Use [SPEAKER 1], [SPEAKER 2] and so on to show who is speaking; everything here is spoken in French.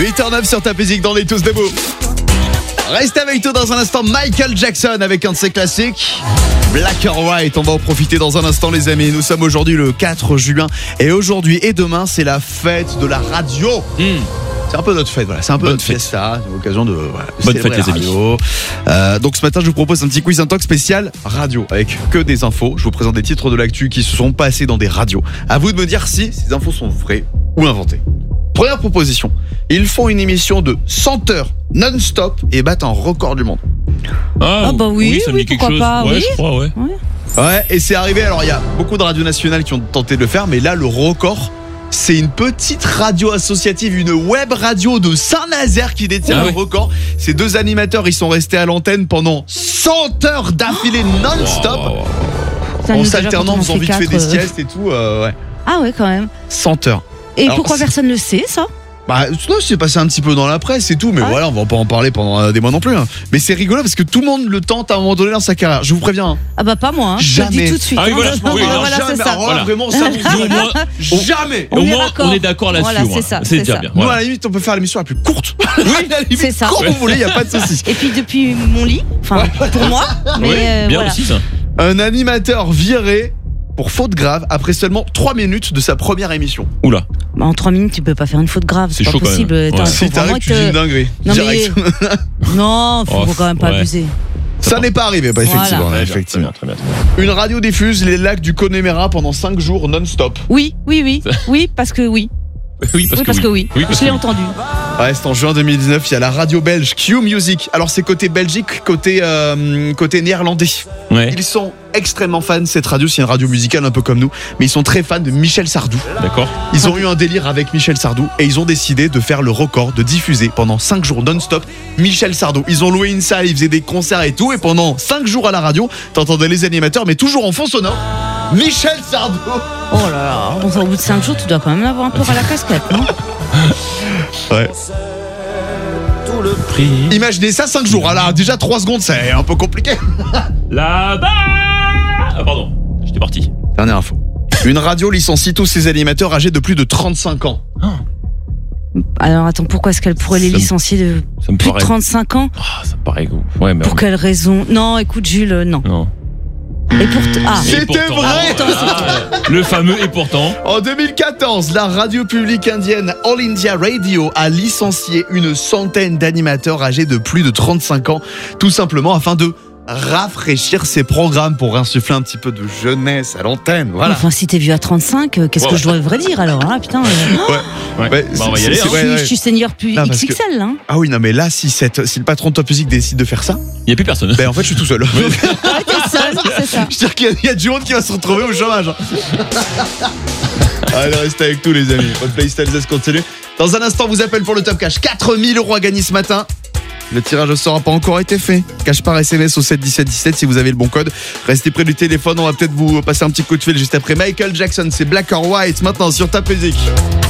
[SPEAKER 1] 8h09 sur ta musique dans les tous debout. Reste avec toi dans un instant, Michael Jackson avec un de ses classiques, Black or White. On va en profiter dans un instant les amis. Nous sommes aujourd'hui le 4 juin et aujourd'hui et demain c'est la fête de la radio. C'est un peu notre fête, voilà. C'est un peu notre fiesta. C'est l'occasion de
[SPEAKER 2] bonne fête les amis.
[SPEAKER 1] Donc ce matin je vous propose un petit quiz, un talk spécial radio avec que des infos. Je vous présente des titres de l'actu qui se sont passés dans des radios. À vous de me dire si ces infos sont vraies ou inventées. Première proposition, ils font une émission de 100 heures non-stop et battent un record du monde.
[SPEAKER 3] Ah bah oui,
[SPEAKER 2] ça me dit quelque
[SPEAKER 3] pourquoi
[SPEAKER 2] chose.
[SPEAKER 3] pas,
[SPEAKER 2] Ouais,
[SPEAKER 3] oui.
[SPEAKER 2] je crois, ouais.
[SPEAKER 1] Ouais, et c'est arrivé, alors il y a beaucoup de radios nationales qui ont tenté de le faire, mais là le record, c'est une petite radio associative, une web radio de Saint-Nazaire qui détient le record. Ces deux animateurs, ils sont restés à l'antenne pendant 100 heures d'affilée non-stop, en s'alternant, faisant vite fait des siestes et tout. Ouais.
[SPEAKER 3] Ah ouais, quand même.
[SPEAKER 1] 100 heures.
[SPEAKER 3] Et
[SPEAKER 1] Alors,
[SPEAKER 3] pourquoi personne ne le sait, ça?
[SPEAKER 1] Bah, non, c'est passé un petit peu dans la presse et tout, mais voilà, on va pas en parler pendant des mois non plus. Hein. Mais c'est rigolo parce que tout le monde le tente à un moment donné dans sa carrière. Je vous préviens. Hein.
[SPEAKER 3] Ah bah pas moi, hein. Je te le dis tout de suite.
[SPEAKER 2] Ah oui, voilà, oui,
[SPEAKER 3] voilà, c'est ça.
[SPEAKER 1] Alors là, vraiment, ça
[SPEAKER 2] Au moins,
[SPEAKER 1] jamais.
[SPEAKER 2] au moins on est d'accord là-dessus.
[SPEAKER 3] Voilà, c'est ça.
[SPEAKER 2] C'est déjà bien.
[SPEAKER 1] Nous, à la limite, on peut faire l'émission la plus courte. Oui, à la limite,
[SPEAKER 3] c'est ça.
[SPEAKER 1] quand vous voulez, il n'y a pas de souci.
[SPEAKER 3] Et puis depuis mon lit, enfin pour moi, mais
[SPEAKER 2] bien
[SPEAKER 3] voilà.
[SPEAKER 2] aussi ça.
[SPEAKER 1] Un animateur viré pour faute grave après seulement 3 minutes de sa première émission.
[SPEAKER 2] Oula.
[SPEAKER 3] Bah, en 3 minutes, tu peux pas faire une faute grave.
[SPEAKER 2] C'est
[SPEAKER 3] pas
[SPEAKER 2] chaud quand
[SPEAKER 3] possible.
[SPEAKER 2] même.
[SPEAKER 3] Attends,
[SPEAKER 2] Ouais.
[SPEAKER 3] faut
[SPEAKER 1] Si
[SPEAKER 3] vraiment
[SPEAKER 1] t'arrives, tu dis une dinguerie.
[SPEAKER 3] Non,
[SPEAKER 1] Direct.
[SPEAKER 3] Non, faut quand même pas abuser.
[SPEAKER 1] Ça n'est pas arrivé, bah, effectivement.
[SPEAKER 3] Voilà.
[SPEAKER 1] effectivement.
[SPEAKER 2] Très bien.
[SPEAKER 1] Une radio diffuse les lacs du Connemara pendant 5 jours non-stop.
[SPEAKER 3] Oui, parce que oui.
[SPEAKER 2] Oui, parce que oui. Oui, parce
[SPEAKER 3] Je l'ai
[SPEAKER 2] que oui.
[SPEAKER 3] entendu.
[SPEAKER 1] Ouais, c'est en juin 2019, il y a la radio belge Q Music. Alors c'est côté Belgique, côté néerlandais.
[SPEAKER 2] Ouais.
[SPEAKER 1] Ils sont extrêmement fans de cette radio, c'est une radio musicale un peu comme nous, mais ils sont très fans de Michel Sardou.
[SPEAKER 2] D'accord.
[SPEAKER 1] Ils ont eu un délire avec Michel Sardou et ils ont décidé de faire le record de diffuser pendant 5 jours non-stop Michel Sardou. Ils ont loué une salle, ils faisaient des concerts et tout, et pendant 5 jours à la radio, t'entendais les animateurs, mais toujours en fond sonore, Michel Sardou.
[SPEAKER 3] Oh là là. Bon, au bout de 5 jours, tu dois quand même avoir un peu à la casquette, non?
[SPEAKER 1] Ouais. Imaginez ça 5 jours, alors déjà 3 secondes, c'est un peu compliqué.
[SPEAKER 2] Là-bas. Ah pardon, j'étais parti.
[SPEAKER 1] Dernière info. Une radio licencie tous ses animateurs âgés de plus de 35 ans.
[SPEAKER 3] Alors attends, pourquoi est-ce qu'elle pourrait les licencier de
[SPEAKER 2] Ça me
[SPEAKER 3] plus de
[SPEAKER 2] paraît.
[SPEAKER 3] 35 ans?
[SPEAKER 2] Ah, ça me paraît gros. Ouais, mais
[SPEAKER 3] Pour quelle raison? Non, écoute Jules, non.
[SPEAKER 2] non.
[SPEAKER 3] Et pourtant,
[SPEAKER 1] C'était
[SPEAKER 2] Et pourtant-
[SPEAKER 1] vrai.
[SPEAKER 2] Le fameux et pourtant.
[SPEAKER 1] En 2014, la radio publique indienne All India Radio a licencié une centaine d'animateurs âgés de plus de 35 ans, tout simplement afin de rafraîchir ses programmes pour insuffler un petit peu de jeunesse à l'antenne. Voilà.
[SPEAKER 3] Enfin, si t'es vieux à 35, qu'est-ce que je devrais dire alors? Ah putain.
[SPEAKER 2] Ouais.
[SPEAKER 1] Ouais,
[SPEAKER 2] Bah, on va y aller.
[SPEAKER 1] c'est-
[SPEAKER 2] Hein.
[SPEAKER 1] ouais.
[SPEAKER 3] Je suis senior plus
[SPEAKER 1] Non, parce que-
[SPEAKER 3] XXL, hein.
[SPEAKER 1] Ah oui, non, mais là, si le patron de Top Music décide de faire ça,
[SPEAKER 2] Il n'y a plus personne.
[SPEAKER 1] ben en fait, je suis tout seul.
[SPEAKER 3] Ouais, t'es seul, c'est ça.
[SPEAKER 1] Je veux dire qu'il y a du monde qui va se retrouver au chômage. Allez, restez avec nous, les amis. Votre playlist, ça se continue. Dans un instant, on vous appelle pour le Top Cash. 4000 € à gagner ce matin. Le tirage au sort n'a pas encore été fait. Cash par SMS au 7 17 17 si vous avez le bon code. Restez près du téléphone, on va peut-être vous passer un petit coup de fil juste après. Michael Jackson, c'est Black or White maintenant sur Top Music.